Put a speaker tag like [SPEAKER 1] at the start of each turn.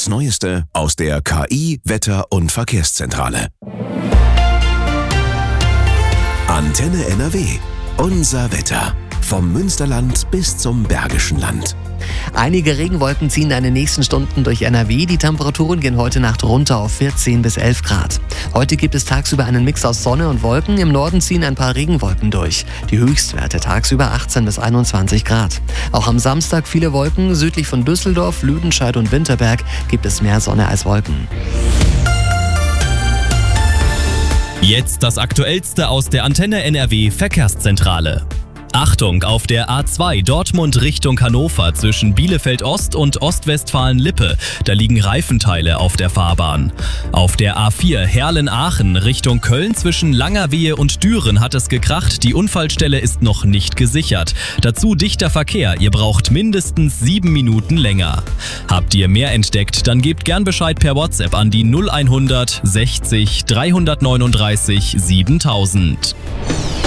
[SPEAKER 1] Das Neueste aus der KI, Wetter- und Verkehrszentrale. Antenne NRW. Unser Wetter. Vom Münsterland bis zum Bergischen Land.
[SPEAKER 2] Einige Regenwolken ziehen in den nächsten Stunden durch NRW. Die Temperaturen gehen heute Nacht runter auf 14 bis 11 Grad. Heute gibt es tagsüber einen Mix aus Sonne und Wolken. Im Norden ziehen ein paar Regenwolken durch. Die Höchstwerte tagsüber 18 bis 21 Grad. Auch am Samstag viele Wolken. Südlich von Düsseldorf, Lüdenscheid und Winterberg gibt es mehr Sonne als Wolken.
[SPEAKER 3] Jetzt das Aktuellste aus der Antenne NRW Verkehrszentrale. Achtung, auf der A2 Dortmund Richtung Hannover zwischen Bielefeld Ost und Ostwestfalen-Lippe. Da liegen Reifenteile auf der Fahrbahn. Auf der A4 Herlen-Aachen Richtung Köln zwischen Langerwehe und Düren hat es gekracht. Die Unfallstelle ist noch nicht gesichert. Dazu dichter Verkehr. Ihr braucht mindestens 7 Minuten länger. Habt ihr mehr entdeckt, dann gebt gern Bescheid per WhatsApp an die 0100 60 339 7000.